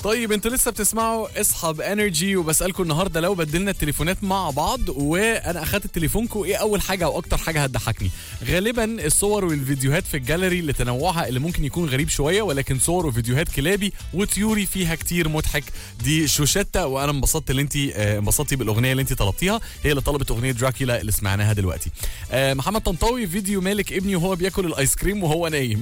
طيب انتوا لسه بتسمعوا اصحاب انرجي، وبسألكم النهارده لو بدلنا التليفونات مع بعض وانا اخدت تليفونكم، ايه اول حاجه او اكتر حاجه هتضحكني؟ غالبا الصور والفيديوهات في الجاليري لتنوعها اللي ممكن يكون غريب شويه، ولكن صور وفيديوهات كلابي وطيوري فيها كتير مضحك. دي شوشتا، وانا انبسطت اللي انت انبسطتي بالاغنيه اللي انت طلبتيها، هي اللي طلبت اغنيه دراكولا اللي سمعناها دلوقتي. محمد طنطاوي، فيديو مالك ابني وهو بياكل الايس كريم وهو نايم.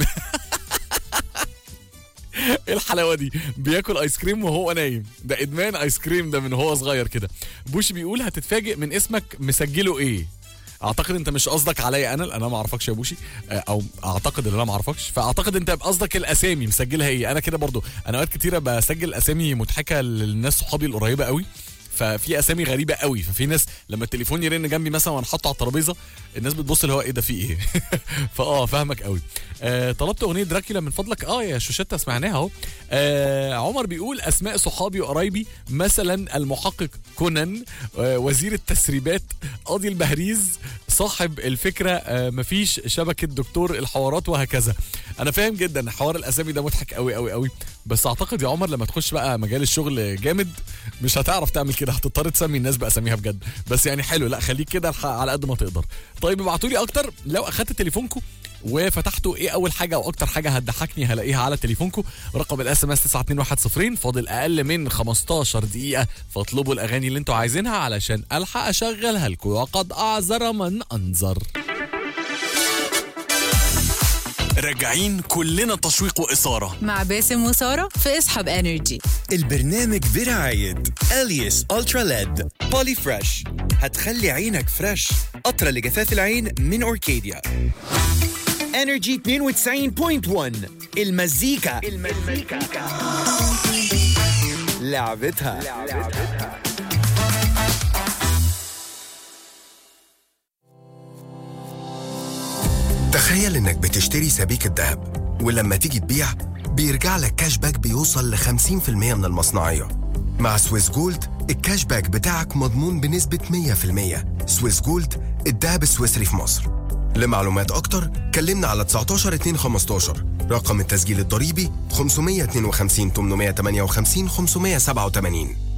ايه الحلاوه دي؟ بياكل ايس كريم وهو نايم، ده ادمان ايس كريم ده من هو صغير كده. بوش بيقول هتتفاجئ من اسمك مسجله ايه. اعتقد انت مش قصدك عليا انا ما اعرفكش يا بوشي، او اعتقد ان انا ما اعرفكش، فاعتقد انت قصدك الاسامي مسجلها ايه. انا كده برضو، انا اوقات كتيره بسجل اسامي مضحكه للناس صحابي القريبه قوي، ففي اسامي غريبه قوي، ففي ناس لما التليفون يرن جنبي مثلا وانا حاطه على الترابيزه الناس بتبص اللي هو ايه ده في ايه. فاهمك قوي. طلبت اغنيه دراكولا من فضلك، يا شوشتا سمعناها اهو. عمر بيقول اسماء صحابي وقرايبي، مثلا المحقق كونان، وزير التسريبات قاضي البهريز، صاحب الفكره، مفيش شبكه دكتور الحوارات، وهكذا. انا فاهم جدا حوار الاسامي ده مضحك قوي قوي قوي، بس اعتقد يا عمر لما تخش بقى مجال الشغل جامد مش هتعرف تعمل كده، هتضطر تسمي الناس باساميها بجد. بس يعني حلو، لا خليك كده على قد ما تقدر. طيب ابعتوا لي اكتر، لو اخدت تليفونكم وفتحتوا ايه اول حاجه او اكتر حاجه هتضحكني هلاقيها على تليفونكم. رقم الاس ام اس 92110، فاضل اقل من 15 دقيقه، فاطلبوا الاغاني اللي انتوا عايزينها علشان الحق اشغلها لكم، وقد اعذر من انذر. راجعين كلنا تشويق وإثارة مع باسم وسارة في اصحاب انرجي. البرنامج برعاية اليس الترا ليد بولي فريش، هتخلي عينك فريش، قطرة لجفاف العين من اوركيديا. انرجي 92.1، المزيكا لعبتها. تخيل انك بتشتري سبيكة ذهب، ولما تيجي تبيع بيرجع لك كاش باك بيوصل ل 50% من المصنعية. مع سويس جولد الكاش باك بتاعك مضمون بنسبة 100%. سويس جولد، الذهب السويسري في مصر. لمعلومات اكتر كلمنا على 19 2 15. رقم التسجيل الضريبي 552 858 587.